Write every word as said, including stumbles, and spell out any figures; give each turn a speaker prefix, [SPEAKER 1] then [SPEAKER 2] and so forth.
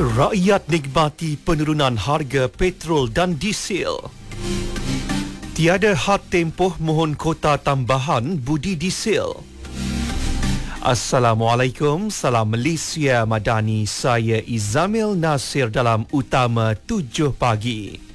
[SPEAKER 1] Rakyat nikmati penurunan harga petrol dan diesel. Tiada had tempoh mohon kota tambahan budi diesel. Assalamualaikum, salam Malaysia Madani. Saya Izamil Nasir dalam Utama tujuh pagi.